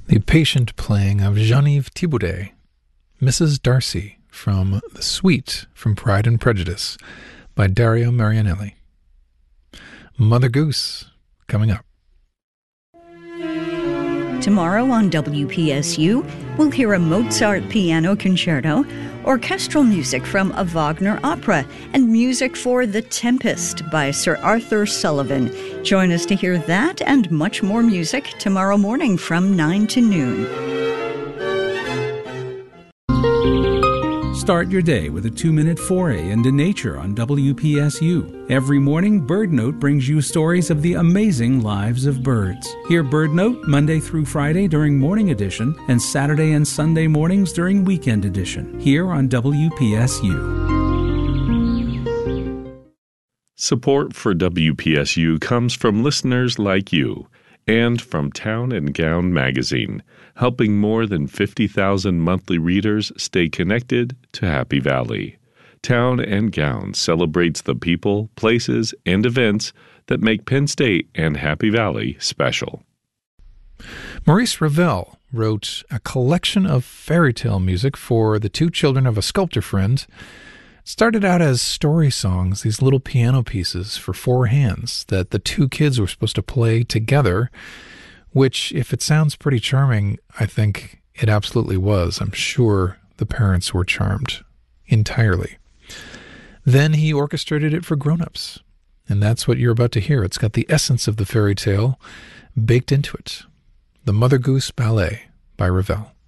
The patient playing of Geneviève Thibaudet, Mrs. Darcy, from The Suite from Pride and Prejudice by Dario Marianelli. Mother Goose, coming up. Tomorrow on WPSU, we'll hear a Mozart piano concerto, orchestral music from a Wagner opera, and music for The Tempest by Sir Arthur Sullivan. Join us to hear that and much more music tomorrow morning from 9 to noon. Start your day with a 2-minute foray into nature on WPSU. Every morning, BirdNote brings you stories of the amazing lives of birds. Hear BirdNote Monday through Friday during Morning Edition and Saturday and Sunday mornings during Weekend Edition, here on WPSU. Support for WPSU comes from listeners like you and from Town and Gown magazine, helping more than 50,000 monthly readers stay connected to Happy Valley. Town and Gown celebrates the people, places, and events that make Penn State and Happy Valley special. Maurice Ravel wrote a collection of fairy tale music for the two children of a sculptor friend. It started out as story songs, these little piano pieces for 4 hands that the two kids were supposed to play together, which, if it sounds pretty charming, I think it absolutely was. I'm sure the parents were charmed entirely. Then he orchestrated it for grown-ups, and that's what you're about to hear. It's got the essence of the fairy tale baked into it. The Mother Goose Ballet by Ravel.